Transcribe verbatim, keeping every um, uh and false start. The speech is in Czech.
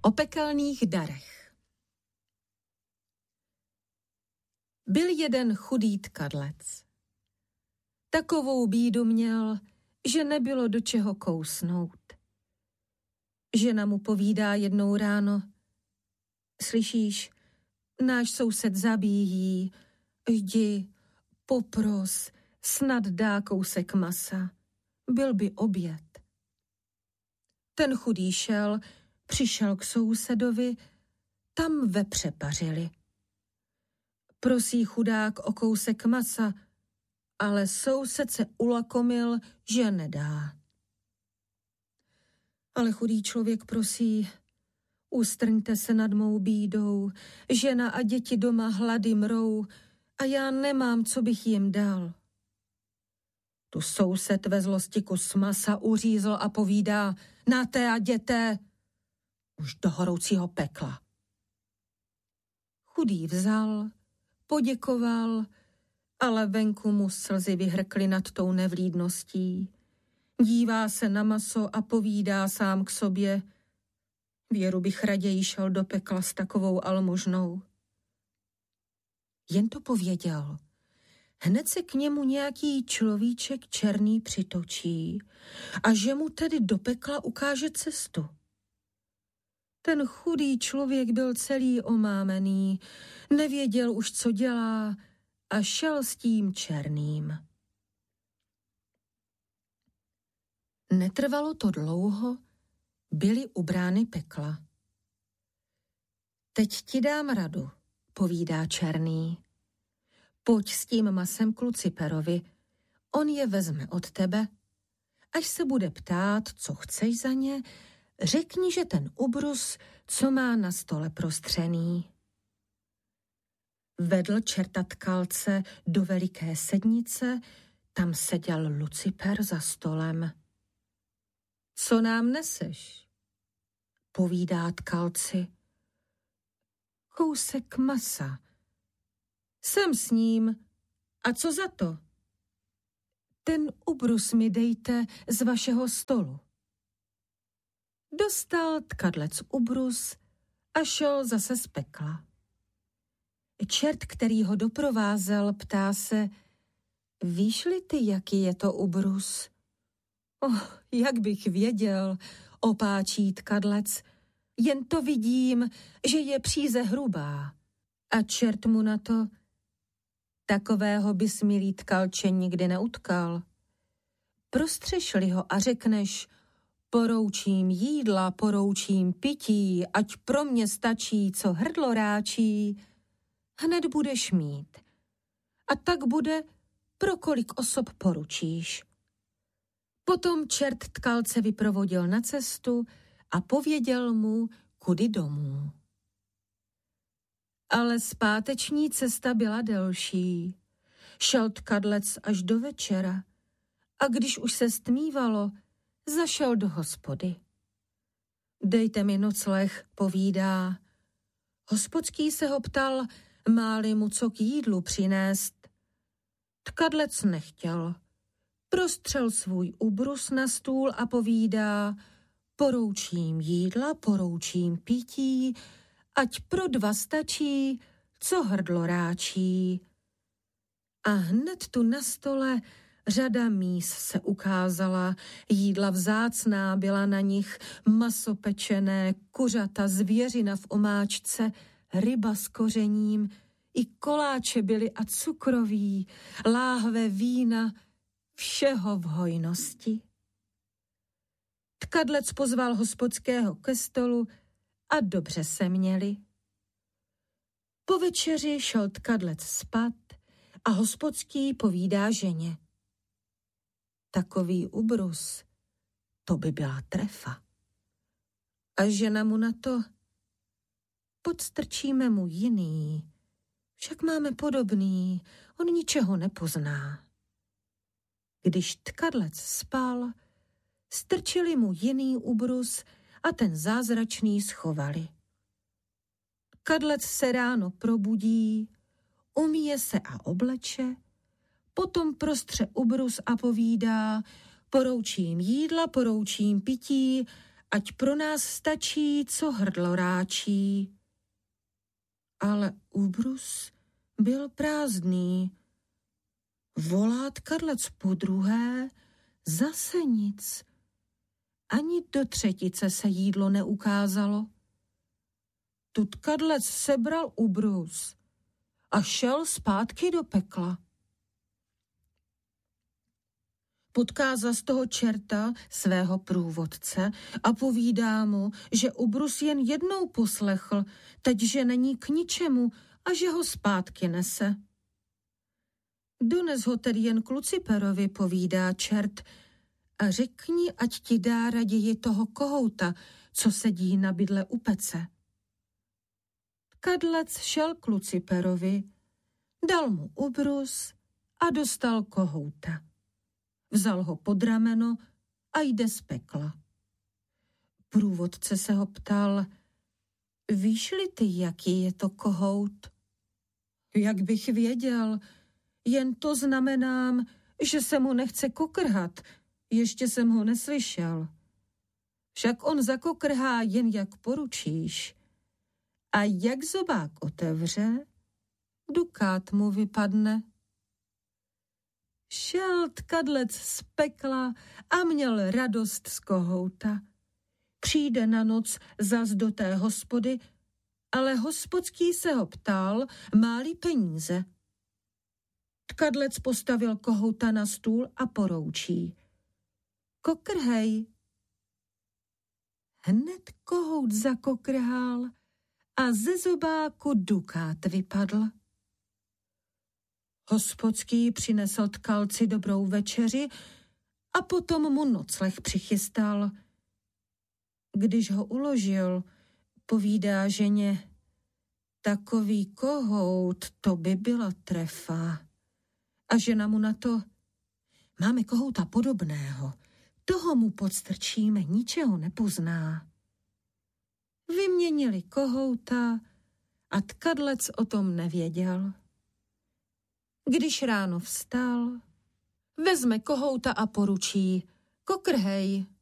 O pekelných darech. Byl jeden chudý tkadlec. Takovou bídu měl, že nebylo do čeho kousnout. Žena mu povídá jednou ráno: slyšíš, náš soused zabíjí, jdi, popros, snad dá kousek masa, byl by oběd. Ten chudý šel, přišel k sousedovi, tam vepře pařili. Prosí chudák o kousek masa, ale soused se ulakomil, že nedá. Ale chudý člověk prosí: ustrňte se nad mou bídou, žena a děti doma hlady mrou a já nemám, co bych jim dal. Tu soused ve zlosti kus masa uřízl a povídá: náte a jděte už do horoucího pekla. Chudý vzal, poděkoval, ale venku mu slzy vyhrkly nad tou nevlídností. Dívá se na maso a povídá sám k sobě: věru bych raději šel do pekla s takovou almužnou. Jen to pověděl. Hned se k němu nějaký človíček černý přitočí a že mu tedy do pekla ukáže cestu. Ten chudý člověk byl celý omámený, nevěděl už, co dělá a šel s tím černým. Netrvalo to dlouho, byly u brány pekla. Teď ti dám radu, povídá černý. Pojď s tím masem k Luciperovi, on je vezme od tebe. Až se bude ptát, co chceš za ně, řekni, že ten ubrus, co má na stole prostřený. Vedl čerta tkalce do veliké sednice, tam seděl Luciper za stolem. Co nám neseš? Povídá tkalci. Kousek masa. Jsem s ním. A co za to? Ten ubrus mi dejte z vašeho stolu. Dostal tkadlec ubrus a šel zase z pekla. Čert, který ho doprovázel, ptá se: víš-li ty, jaký je to ubrus? Oh, jak bych věděl, opáčí tkadlec, jen to vidím, že je příze hrubá. A čert mu na to: takového bys, milý tkalče, nikdy neutkal. Prostřeš-li ho a řekneš: poroučím jídla, poroučím pití, ať pro mě stačí, co hrdlo ráčí, hned budeš mít. A tak bude, pro kolik osob poručíš. Potom čert tkalce vyprovodil na cestu a pověděl mu, kudy domů. Ale zpáteční cesta byla delší. Šel tkadlec až do večera a když už se stmívalo, zašel do hospody. Dejte mi nocleh, povídá. Hospodský se ho ptal, má-li mu co k jídlu přinést. Tkadlec nechtěl. Prostřel svůj ubrus na stůl a povídá: poroučím jídla, poroučím pití, ať pro dva stačí, co hrdlo ráčí. A hned tu na stole řada míz se ukázala, jídla vzácná byla na nich, maso pečené, kuřata, zvěřina v omáčce, ryba s kořením, i koláče byly a cukroví, láhve vína, všeho v hojnosti. Tkadlec pozval hospodského ke stolu a dobře se měli. Po večeři šel tkadlec spat a hospodský povídá ženě: takový ubrus, to by byla trefa. A žena mu na to: podstrčíme mu jiný, však máme podobný, on ničeho nepozná. Když tkadlec spal, strčili mu jiný ubrus a ten zázračný schovali. Tkadlec se ráno probudí, umýje se a obleče, potom prostře ubrus a povídá: poroučím jídla, poroučím pití, ať pro nás stačí, co hrdlo ráčí. Ale ubrus byl prázdný. Volá Tkadlec podruhé, zase nic. Ani do třetice se jídlo neukázalo. Tu Tkadlec sebral ubrus a šel zpátky do pekla. Potká zas toho čerta, svého průvodce, a povídá mu, že ubrus jen jednou poslechl, teď, že není k ničemu a že ho zpátky nese. Dones ho tedy jen k Luciperovi, povídá čert, a řekni, ať ti dá raději toho kohouta, co sedí na bydle u pece. Tkadlec šel k Luciperovi, dal mu ubrus a dostal kohouta. Vzal ho pod rameno a jde z pekla. Průvodce se ho ptal, víš-li ty, jaký je to kohout? Jak bych věděl, jen to znamenám, že se mu nechce kokrhat, ještě jsem ho neslyšel. Však on zakokrhá jen jak poručíš. A jak zobák otevře, dukát mu vypadne. Šel Tkadlec z pekla a měl radost z kohouta. Přijde na noc zas do té hospody, ale hospodský se ho ptal, má-li peníze. Tkadlec postavil kohouta na stůl a poroučí. Kokrhej. Hned kohout zakokrhal a ze zobáku dukát vypadl. Hospodský přinesl Tkalci dobrou večeři a potom mu nocleh přichystal. Když ho uložil, povídá ženě, takový kohout, to by byla trefa. A žena mu na to, máme kohouta podobného, toho mu podstrčíme, ničeho nepozná. Vyměnili kohouta a Tkadlec o tom nevěděl. Když ráno vstal, vezme kohouta a poručí, kokrhej.